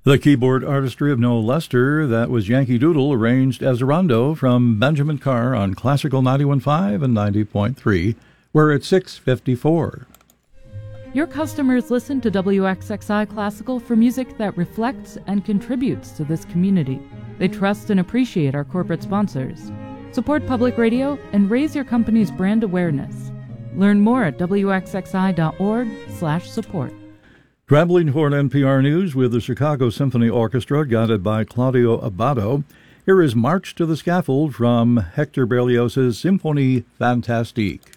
The keyboard artistry of Noel Lester, that was Yankee Doodle, arranged as a rondo from Benjamin Carr on Classical 91.5 and 90.3. We're at 6:54. Your customers listen to WXXI Classical for music that reflects and contributes to this community. They trust and appreciate our corporate sponsors. Support public radio and raise your company's brand awareness. Learn more at wxxi.org/support. Traveling toward NPR News with the Chicago Symphony Orchestra, guided by Claudio Abbado. Here is March to the Scaffold from Hector Berlioz's Symphonie Fantastique.